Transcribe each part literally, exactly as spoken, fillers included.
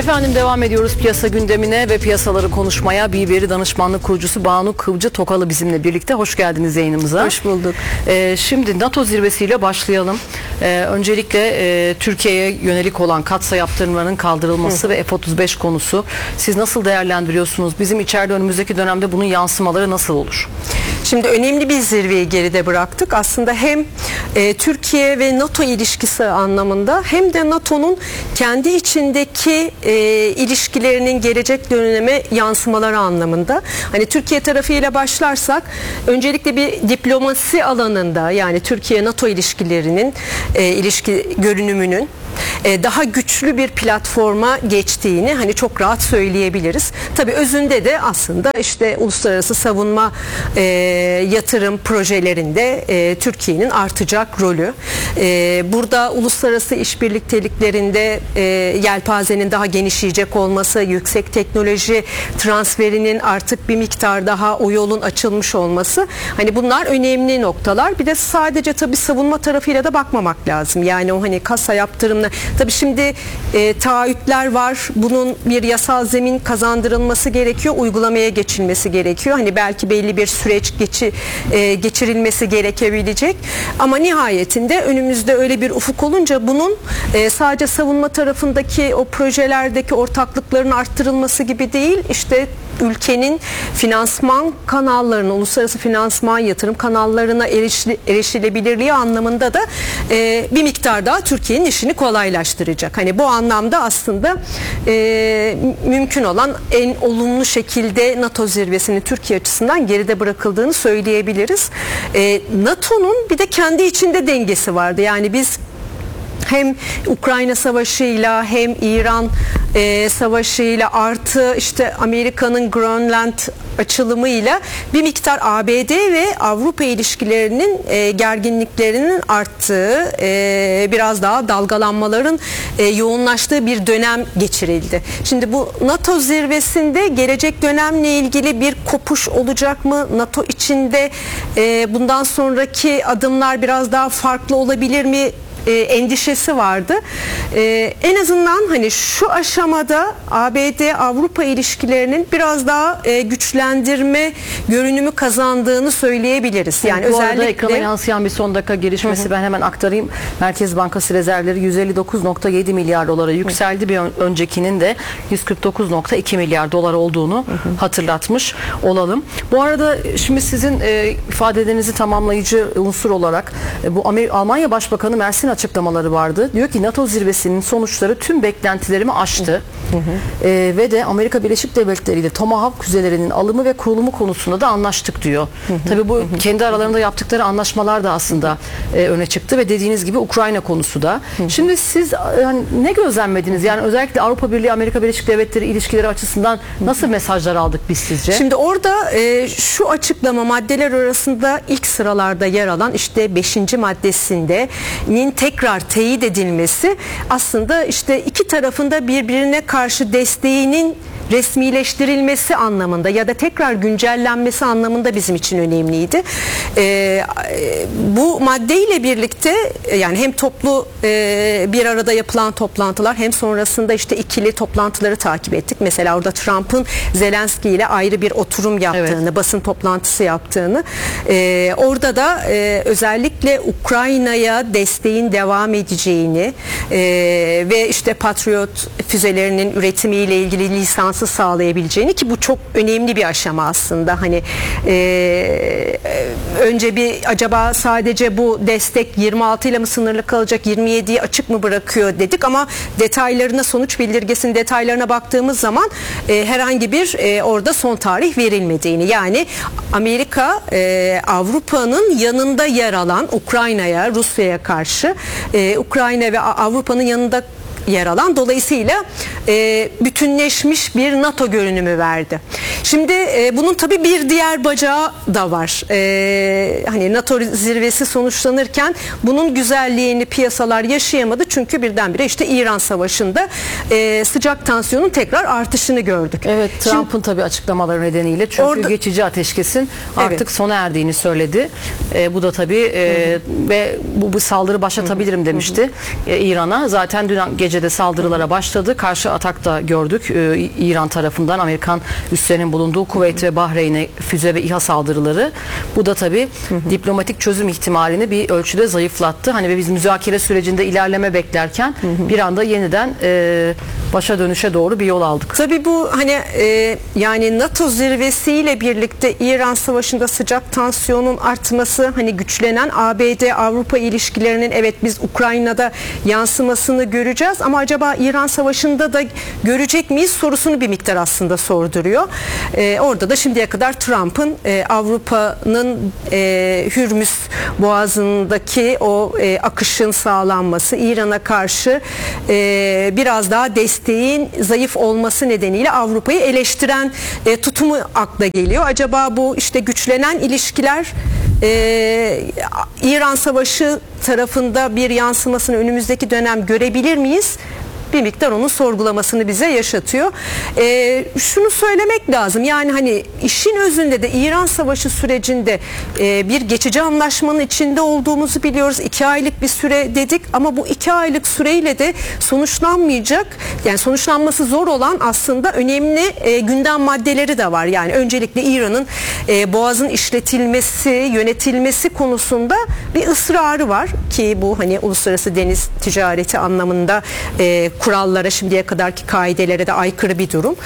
Efendim devam ediyoruz piyasa gündemine ve piyasaları konuşmaya. Bİ danışmanlık kurucusu Banu Kıvcı Tokalı bizimle birlikte. Hoş geldiniz yayınımıza. Hoş bulduk. Ee, şimdi NATO zirvesiyle başlayalım. Ee, öncelikle e, Türkiye'ye yönelik olan katsayı yaptırımlarının kaldırılması Hı. ve F otuz beş konusu. Siz nasıl değerlendiriyorsunuz? Bizim içeride önümüzdeki dönemde bunun yansımaları nasıl olur? Şimdi önemli bir zirveyi geride bıraktık. Aslında hem e, Türkiye ve NATO ilişkisi anlamında hem de NATO'nun kendi içindeki e, ilişkilerinin gelecek döneme yansımaları anlamında. Hani Türkiye tarafıyla başlarsak öncelikle bir diplomasi alanında, yani Türkiye-NATO ilişkilerinin e, ilişki görünümünün daha güçlü bir platforma geçtiğini hani çok rahat söyleyebiliriz. Tabii özünde de aslında işte uluslararası savunma e, yatırım projelerinde e, Türkiye'nin artacak rolü. E, burada uluslararası işbirlikteliklerinde e, yelpazenin daha genişleyecek olması, yüksek teknoloji transferinin artık bir miktar daha o yolun açılmış olması, hani bunlar önemli noktalar. Bir de sadece tabii savunma tarafıyla da bakmamak lazım. Yani o hani kasa yaptırımına tabii şimdi e, taahhütler var. Bunun bir yasal zemin kazandırılması gerekiyor. Uygulamaya geçilmesi gerekiyor. Hani belki belli bir süreç geçi, e, geçirilmesi gerekebilecek. Ama nihayetinde önümüzde öyle bir ufuk olunca bunun e, sadece savunma tarafındaki o projelerdeki ortaklıkların arttırılması gibi değil. İşte ülkenin finansman kanallarına, uluslararası finansman yatırım kanallarına erişi, erişilebilirliği anlamında da e, bir miktar daha Türkiye'nin işini kolaylaştıracak. Hani bu anlamda aslında e, mümkün olan en olumlu şekilde NATO zirvesinin Türkiye açısından geride bırakıldığını söyleyebiliriz. E, NATO'nun bir de kendi içinde dengesi vardı. Yani biz hem Ukrayna Savaşı'yla hem İran e, Savaşı'yla artı işte Amerika'nın Grönland açılımıyla bir miktar A B D ve Avrupa ilişkilerinin e, gerginliklerinin arttığı, e, biraz daha dalgalanmaların e, yoğunlaştığı bir dönem geçirildi. Şimdi bu NATO zirvesinde gelecek dönemle ilgili bir kopuş olacak mı? NATO içinde e, bundan sonraki adımlar biraz daha farklı olabilir mi? E, endişesi vardı. E, en azından hani şu aşamada A B D-Avrupa ilişkilerinin biraz daha e, güçlendirme görünümü kazandığını söyleyebiliriz. Yani bu özellikle arada ekrana yansıyan bir son dakika gelişmesi hı hı. ben hemen aktarayım. Merkez Bankası rezervleri yüz elli dokuz nokta yedi milyar dolara yükseldi. Hı. Bir öncekinin de yüz kırk dokuz nokta iki milyar dolar olduğunu hı hı. hatırlatmış olalım. Bu arada şimdi sizin e, ifadelerinizi tamamlayıcı unsur olarak e, bu Amer Almanya Başbakanı Mersin açıklamaları vardı. Diyor ki NATO zirvesinin sonuçları tüm beklentilerimi aştı. Hı hı. Ee, ve de Amerika Birleşik Devletleri ile Tomahawk füzelerinin alımı ve kurulumu konusunda da anlaştık diyor. Hı hı. Tabii bu hı hı. kendi aralarında yaptıkları anlaşmalar da aslında e, öne çıktı ve dediğiniz gibi Ukrayna konusu da. Hı hı. Şimdi siz yani ne gözlemlediniz? Yani özellikle Avrupa Birliği Amerika Birleşik Devletleri ilişkileri açısından nasıl mesajlar aldık biz sizce? Şimdi orada e, şu açıklama maddeler arasında ilk sıralarda yer alan işte beşinci maddesinde nin tekrar teyit edilmesi aslında işte iki tarafında birbirine karşı desteğinin resmileştirilmesi anlamında ya da tekrar güncellenmesi anlamında bizim için önemliydi. Ee, bu maddeyle birlikte yani hem toplu e, bir arada yapılan toplantılar hem sonrasında işte ikili toplantıları takip ettik. Mesela orada Trump'ın Zelenski ile ayrı bir oturum yaptığını, evet. basın toplantısı yaptığını, e, orada da e, özellikle Ukrayna'ya desteğin devam edeceğini e, ve işte Patriot füzelerinin üretimiyle ilgili lisans sağlayabileceğini, ki bu çok önemli bir aşama aslında. Hani e, önce bir acaba sadece bu destek yirmi altı ile mi sınırlı kalacak, yirmi yediyi açık mı bırakıyor dedik ama detaylarına, sonuç bildirgesinin detaylarına baktığımız zaman e, herhangi bir e, orada son tarih verilmediğini, yani Amerika e, Avrupa'nın yanında yer alan Ukrayna'ya, Rusya'ya karşı e, Ukrayna ve Avrupa'nın yanında yer alan, dolayısıyla e, bütünleşmiş bir NATO görünümü verdi. Şimdi e, bunun tabii bir diğer bacağı da var. E, hani NATO zirvesi sonuçlanırken bunun güzelliğini piyasalar yaşayamadı, çünkü birdenbire işte İran Savaşı'nda e, sıcak tansiyonun tekrar artışını gördük. Evet, Trump'ın tabii açıklamaları nedeniyle, çünkü orada, geçici ateşkesin artık evet. sona erdiğini söyledi. E, bu da tabii e, ve bu, bu saldırı başlatabilirim demişti e, İran'a. Zaten dün gece neticede saldırılara başladı. Karşı atak da gördük e, İran tarafından, Amerikan üslerinin bulunduğu Kuveyt ve Bahreyn'e füze ve İHA saldırıları. Bu da tabii hı hı. diplomatik çözüm ihtimalini bir ölçüde zayıflattı. Hani ve biz müzakere sürecinde ilerleme beklerken hı hı. bir anda yeniden e, başa dönüşe doğru bir yol aldık. Tabii bu hani e, yani NATO zirvesiyle birlikte İran Savaşı'nda sıcak tansiyonun artması, hani güçlenen A B D-Avrupa ilişkilerinin evet biz Ukrayna'da yansımasını göreceğiz ama acaba İran Savaşı'nda da görecek miyiz sorusunu bir miktar aslında sorduruyor. E, orada da şimdiye kadar Trump'ın e, Avrupa'nın e, Hürmüz Boğazı'ndaki o e, akışın sağlanması, İran'a karşı e, biraz daha desteğin zayıf olması nedeniyle Avrupa'yı eleştiren e, tutumu akla geliyor. Acaba bu işte güçlenen ilişkiler e, İran Savaşı tarafında bir yansımasını önümüzdeki dönem görebilir miyiz? Bir miktar onun sorgulamasını bize yaşatıyor. Ee, şunu söylemek lazım, yani hani işin özünde de İran Savaşı sürecinde e, bir geçici anlaşmanın içinde olduğumuzu biliyoruz. İki aylık bir süre dedik ama bu iki aylık süreyle de sonuçlanmayacak, yani sonuçlanması zor olan aslında önemli e, gündem maddeleri de var. Yani öncelikle İran'ın e, Boğaz'ın işletilmesi, yönetilmesi konusunda bir ısrarı var ki bu hani uluslararası deniz ticareti anlamında e, kurallara, şimdiye kadarki kaidelere de aykırı bir durum.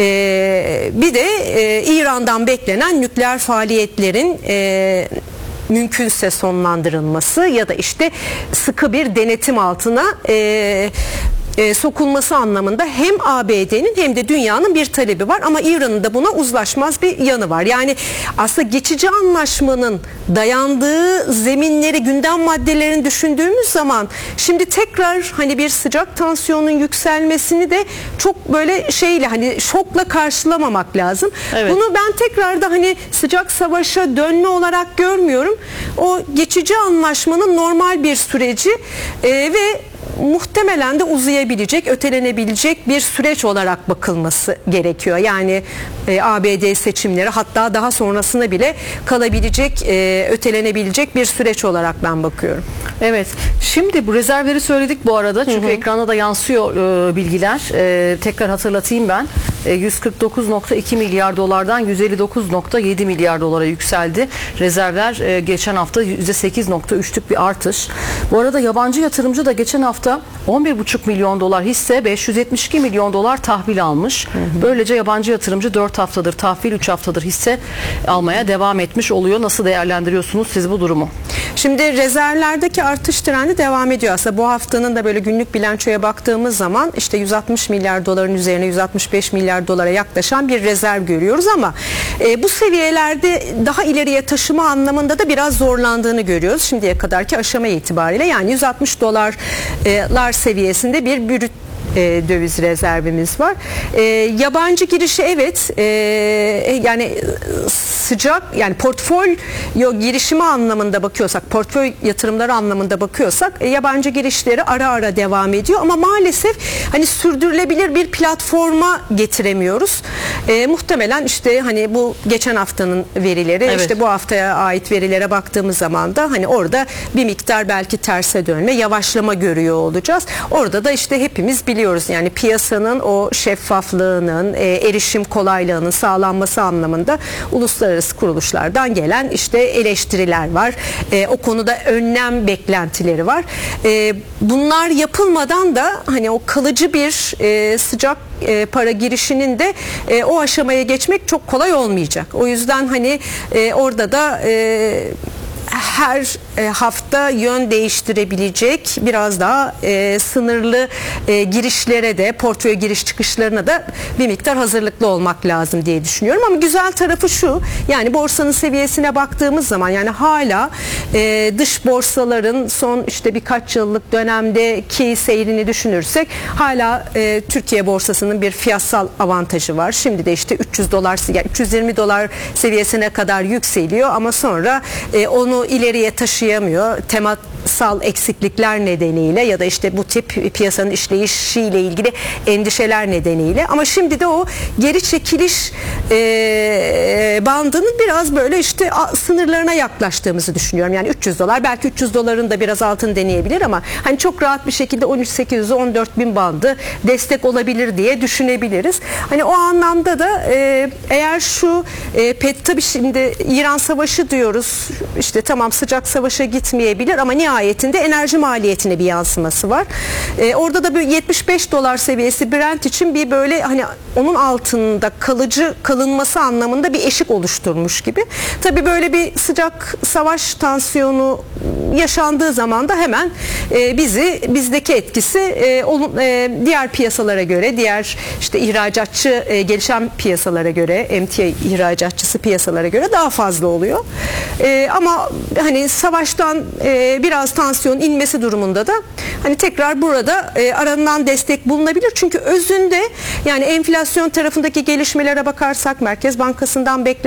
Ee, bir de e, İran'dan beklenen nükleer faaliyetlerin e, mümkünse sonlandırılması ya da işte sıkı bir denetim altına e, E, sokulması anlamında hem A B D'nin hem de dünyanın bir talebi var ama İran'ın da buna uzlaşmaz bir yanı var. Yani aslında geçici anlaşmanın dayandığı zeminleri, gündem maddelerini düşündüğümüz zaman şimdi tekrar hani bir sıcak tansiyonun yükselmesini de çok böyle şeyle, hani şokla karşılamamak lazım. Evet. Bunu ben tekrar da hani sıcak savaşa dönme olarak görmüyorum. O geçici anlaşmanın normal bir süreci e, ve muhtemelen de uzayabilecek, ötelenebilecek bir süreç olarak bakılması gerekiyor. Yani e, A B D seçimleri, hatta daha sonrasına bile kalabilecek, e, ötelenebilecek bir süreç olarak ben bakıyorum. Evet. Şimdi bu rezervleri söyledik bu arada. Çünkü hı hı. ekranda da yansıyor e, bilgiler. E, tekrar hatırlatayım ben. E, yüz kırk dokuz nokta iki milyar dolardan yüz elli dokuz nokta yedi milyar dolara yükseldi. Rezervler e, geçen hafta yüzde sekiz nokta üçlük bir artış. Bu arada yabancı yatırımcı da geçen hafta on bir buçuk milyon dolar hisse, beş yüz yetmiş iki milyon dolar tahvil almış. Hı hı. Böylece yabancı yatırımcı dört haftadır tahvil, üç haftadır hisse almaya devam etmiş oluyor. Nasıl değerlendiriyorsunuz siz bu durumu? Şimdi rezervlerdeki artış trendi devam ediyor. Aslında bu haftanın da böyle günlük bilançoya baktığımız zaman işte yüz altmış milyar doların üzerine yüz altmış beş milyar dolara yaklaşan bir rezerv görüyoruz ama e, bu seviyelerde daha ileriye taşıma anlamında da biraz zorlandığını görüyoruz. Şimdiye kadarki aşama itibariyle yani yüz altmış dolarlar seviyesinde bir brüt E, döviz rezervimiz var. E, yabancı girişi evet e, yani sıcak, yani portfolyo girişimi anlamında bakıyorsak, portföy yatırımları anlamında bakıyorsak e, yabancı girişleri ara ara devam ediyor ama maalesef hani sürdürülebilir bir platforma getiremiyoruz. E, muhtemelen işte hani bu geçen haftanın verileri, evet. işte bu haftaya ait verilere baktığımız zaman da hani orada bir miktar belki terse dönme, yavaşlama görüyor olacağız. Orada da işte hepimiz biliyoruz. Yani piyasanın o şeffaflığının, e, erişim kolaylığının sağlanması anlamında uluslararası kuruluşlardan gelen işte eleştiriler var. E, o konuda önlem beklentileri var. E, bunlar yapılmadan da hani o kalıcı bir e, sıcak e, para girişinin de e, o aşamaya geçmek çok kolay olmayacak. O yüzden hani e, orada da e, her e, hafta yön değiştirebilecek biraz daha e, sınırlı e, girişlere de, portföy giriş çıkışlarına da bir miktar hazırlıklı olmak lazım diye düşünüyorum. Ama güzel tarafı şu, yani borsanın seviyesine baktığımız zaman yani hala e, dış borsaların son işte birkaç yıllık dönemdeki seyrini düşünürsek hala e, Türkiye borsasının bir fiyatsal avantajı var. Şimdi de işte üç yüz dolar, yani üç yüz yirmi dolar seviyesine kadar yükseliyor ama sonra e, onu ileriye taşıyamıyor. Temat yapısal eksiklikler nedeniyle ya da işte bu tip piyasanın işleyişiyle ilgili endişeler nedeniyle, ama şimdi de o geri çekiliş e, bandının biraz böyle işte sınırlarına yaklaştığımızı düşünüyorum. Yani üç yüz dolar, belki üç yüz doların da biraz altını deneyebilir ama hani çok rahat bir şekilde on üç bin sekiz yüz on dört bin bandı destek olabilir diye düşünebiliriz. Hani o anlamda da e, eğer şu e, pet tabii şimdi İran savaşı diyoruz, işte tamam sıcak savaşa gitmeyebilir ama nihayetinde enerji maliyetine bir yansıması var. E, orada da böyle yetmiş beş dolar seviyesi Brent için bir böyle hani onun altında kalıcı kalınması anlamında bir eşik oluşturmuş gibi. Tabii böyle bir sıcak savaş tansiyonu yaşandığı zaman da hemen e, bizi bizdeki etkisi e, olun, e, diğer piyasalara göre, diğer işte ihracatçı e, gelişen piyasalara göre, emtia ihracatçısı piyasalara göre daha fazla oluyor. E, ama hani savaştan e, biraz tansiyon inmesi durumunda da hani tekrar burada e, aranılan destek bulunabilir. Çünkü özünde yani enflasyon tarafındaki gelişmelere bakarsak Merkez Bankası'ndan beklenen